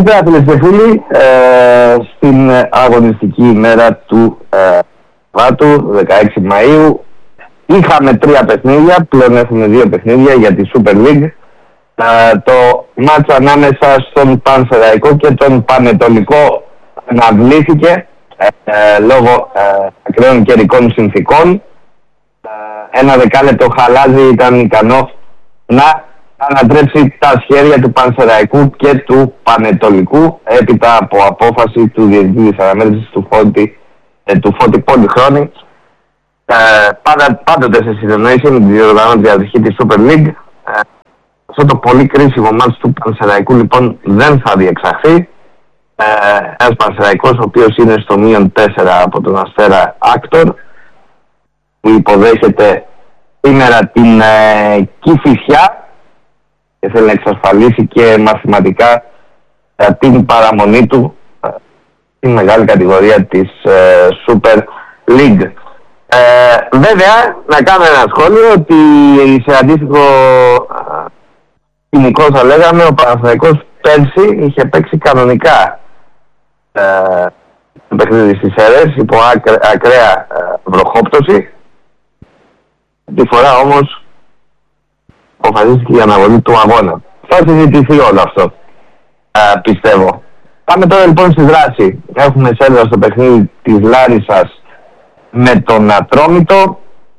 Καλησπέρα φίλες και φίλοι, στην αγωνιστική ημέρα του Βάτου, 16 Μαΐου. Είχαμε 3 παιχνίδια, πλέον έχουμε 2 παιχνίδια για τη Super League. Το μάτσο ανάμεσα στον Πανσεραϊκό και τον Πανετολικό αναβλήθηκε λόγω ακραίων καιρικών συνθήκων. Ένα δεκάλεπτο χαλάζι ήταν ικανό να ανατρέψει τα σχέδια του Πανσεραϊκού και του Πανετολικού έπειτα από απόφαση του Διευθυντή της Αναμέτρησης του Φώτη Πολυχρόνη, πάντοτε σε συνεννόηση με τη διοργανώτρια αρχή της Super League. Αυτό το πολύ κρίσιμο μάτς του Πανσεραϊκού λοιπόν δεν θα διεξαχθεί. Ένας Πανσεραϊκός ο οποίος είναι στο -4 από τον Αστέρα Άκτορ, που υποδέχεται σήμερα την Κηφισιά και θέλει να εξασφαλίσει και μαθηματικά την παραμονή του στην μεγάλη κατηγορία της Super League. Βέβαια, να κάνω ένα σχόλιο ότι σε αντίστοιχο κοινικό θα λέγαμε, ο Παναθηναϊκός πέρσι είχε παίξει κανονικά το παιχνίδι στις αίρες υπό ακραία βροχόπτωση. Τη φορά όμως αποφασίστηκε η αναβολή του αγώνα. Θα συζητηθεί όλο αυτό, πιστεύω. Πάμε τώρα λοιπόν στη δράση. Έχουμε σέντρα στο παιχνίδι της Λάρισσας με τον Ατρόμητο.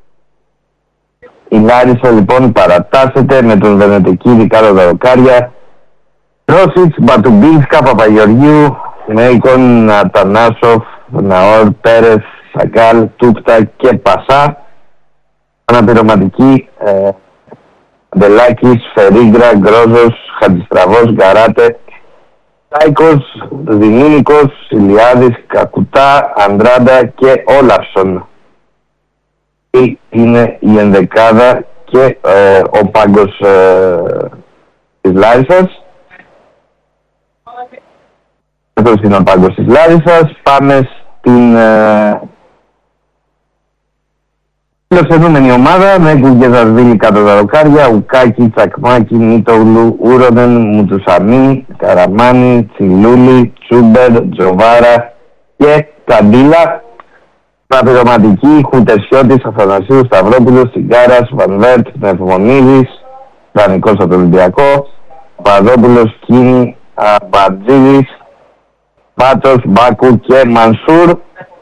Η Λάρισσα λοιπόν παρατάσσεται με τον Βενετεκίδη κάτω τα δοκάρια. Ρώσιτς, Μπατουμπίνσκα, Παπαγεωργίου, Μέικον, Ατανάσοφ, Ναόρ, Πέρες, Σακάλ, Τούπτα και Πασά. Αναπληρωματική Αντελάκης, Φερίγκρα, Γκρόζος, Χατζηστραβός, Γκαράτε, Τάικος, Δημήνικος, Ηλιάδης, Κακουτά, Ανδράντα και Όλαυσον. Είναι η ενδεκάδα και ο πάγκος της Λάρισσας. Αυτός είναι ο πάγκος της Λάρισσας. Πάμε στην φιλοξενούμενη ομάδα με Γκουγκεδαρβίλη κάτω τα δοκάρια, Ουκάκη, Τσακμάκη, Μίτογλου, Ούρονεν, Μουτσουσαμί, Καραμάνι, Τσιλούλη, Τσούμπερ, Τζοβάρα και Καντήλα. Αναπληρωματική Χουτεσιώτης, Αθανασίου, Σταυρόπουλος, Τσιγκάρας, Βανβέρτ, Νευμονίδης, Δανικός από το Ολυμπιακό, Παδόπουλος, Κίνη, Αμπατζίδης, Πάτσος, Μπάκου και Μανσούρ.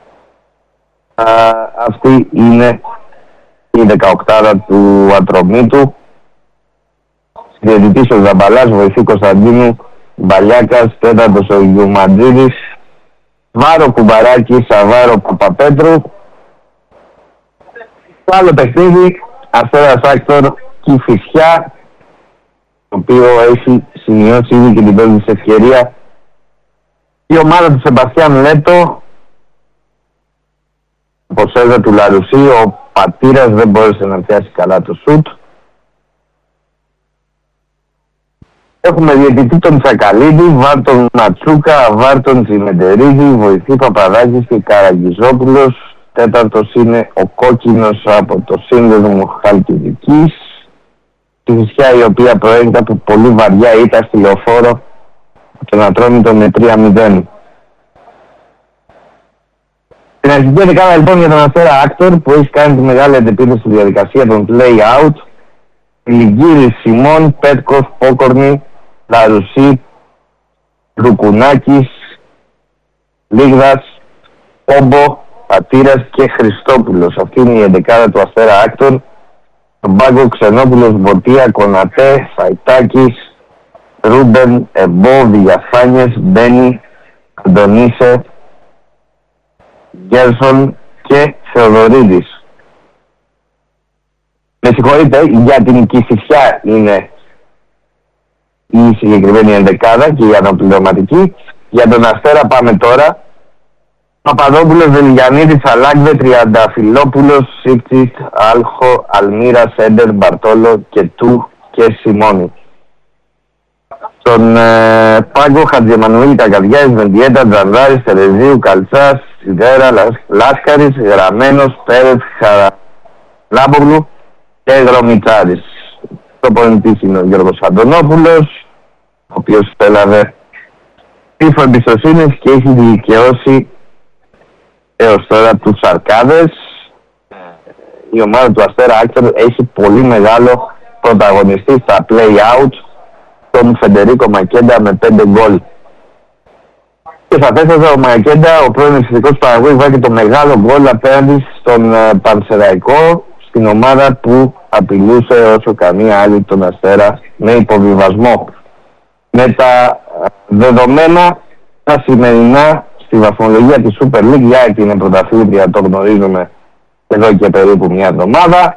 Αυτή είναι η 18 του Ατρομήτου. Διαιτητής ο Ζαμπαλάς, βοηθή Κωνσταντίνου, Μπαλιάκας, τέταρτος ο Γιουμαντζίδης, Βάρο Κουμπαράκη, Σαβάρο Παπαπέτρου. Το άλλο παιχνίδι, Αστέρας Άκτορ, Κηφισιά, το οποίο έχει σημειώσει ήδη και την πρώτη της ευκαιρία η ομάδα του Σεμπαστιάν Λέτο. Ποσέδα του Λαρουσί, ο Πατήρας δεν μπόρεσε να πιάσει καλά το σουτ. Έχουμε διαιτητή τον Τσακαλίδη, βάρ τον Νατσούκα, βάρ τον Τσιμεντερίδη, βοηθή Παπαδάκης και Καραγκιζόπουλος. Τέταρτος είναι ο Κόκκινος από το σύνδεσμο Χαλκιδικής. Τη Φυσιά η οποία προέρχεται από πολύ βαριά ήττα στη Λεωφόρο από τον Ατρόμητο με 3-0. Την αρχική δεκάδα λοιπόν για τον Αστέρα Άκτορ που έχει κάνει τη μεγάλη αντεπίθεση στη διαδικασία των play-out. Λιγκύρης, Σιμών, Πέτκοφ, Πόκορνη, Λαρουσί, Ρουκουνάκης, Λίγδας, Όμπο, Πατήρας και Χριστόπουλος. Αυτή είναι η εντεκάδα του Αστέρα Άκτορ. Τον πάγκο Ξενόπουλος, Μποτία, Κονατέ, Σαϊτάκης, Ρούμπεν, Εμπό, Διαφάνιες, Μπένι, Αντωνίσε, Γκέρσον και Θεοδωρίδης. Με συγχωρείτε, για την Κηφισιά είναι η συγκεκριμένη ενδεκάδα και η αναπληρωματική. Για τον Αστέρα πάμε τώρα. Παπαδόπουλος, Βελιγιαννίδης, Αλάκδε, Τριανταφυλόπουλος, Σίπτσιτ, Άλχο, Αλμύρα, Σέντερ, Μπαρτόλο και Του και Σιμώνη. Τον πάγκο Χατζεμανουήλ, Κακαδιάς, Βεντιέτα, Τζανδάρης, Τερεζίου, Καλτσάς, Σιδέρα, Λάσκαρης, Γραμμένος, Πέρετ, Χαραλάμπογλου και Γρομιτσάρης. Το πονητής είναι ο Γιώργος Αντωνόπουλος, ο οποίος έλαβε ψήφο εμπιστοσύνης και έχει δικαιώσει έως τώρα τους Αρκάδες. Η ομάδα του Αστέρα Άκτερ έχει πολύ μεγάλο πρωταγωνιστή στα play-out, τον Φεντερίκο Μακέντα με 5 γκολ. Και σαφέστατα ο Μακέντα, ο πρώην ευθυντικός του Παναγωγού, βάζει το μεγάλο γκολ απέναντι στον Πανσεραϊκό, στην ομάδα που απειλούσε όσο καμία άλλη τον Αστέρα με υποβιβασμό. Με τα δεδομένα τα σημερινά στη βαθμολογία της Super League, η ΑΕΚ είναι πρωταθλήτρια, το γνωρίζουμε εδώ και περίπου μια εβδομάδα.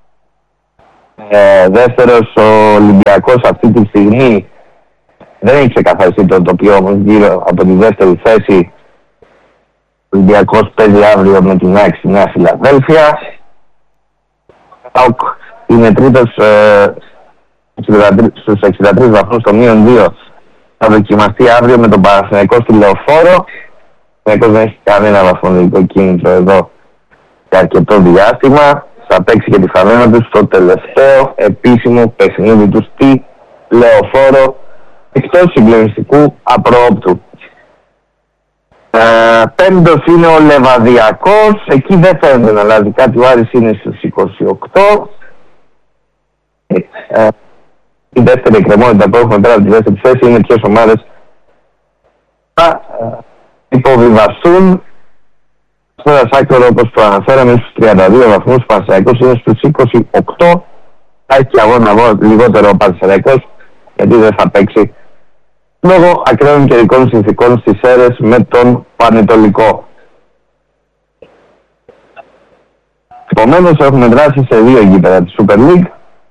Δεύτερος ο Ολυμπιακός αυτή τη στιγμή δεν έχει ξεκαθαριστεί το τοπίο, όμως γύρω από τη δεύτερη θέση. Ο Ολυμπιακός παίζει αύριο με την ΑΕΚ στη Νέα Φιλαδέλφια. Είναι τρίτος στους 63 βαθμούς, στο -2. Θα δοκιμαστεί αύριο με τον Παναθηναϊκό στη Λεωφόρο. Ο Παναθηναϊκός δεν έχει κανένα βαθμολογικό κίνητρο εδώ για αρκετό διάστημα. Θα παίξει και τη φανέλα του στο τελευταίο επίσημο παιχνίδι του στη Λεωφόρο, εκτός συγκλονιστικού απρόοπτου. Πέμπτος είναι ο Λεβαδιακός, εκεί δεν φαίνεται να αλλάζει κάτι, ο Άρης είναι στους 28. Η δεύτερη εκκρεμότητα που έχουμε πέρα από τη δεύτερη θέση είναι ποιες ομάδες θα υποβιβαστούν. Αστέρας Άκτερ, όπως το αναφέραμε, στους 32 βαθμούς, ο Πανσεραϊκός είναι στους 28. Θα έχει αγώνα λιγότερο ο Πανσεραϊκός, γιατί δεν θα παίξει λόγω ακραίων καιρικών συνθηκών στις Σέρρες με τον Πανετολικό. Επομένως έχουμε δράσει σε 2 γήπεδα της Super League.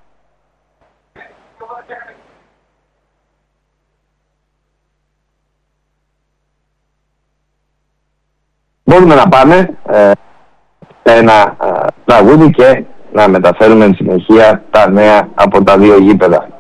Μπορούμε να πάμε σε ένα τραγούδι και να μεταφέρουμε εν συνεχεία τα νέα από τα 2 γήπεδα.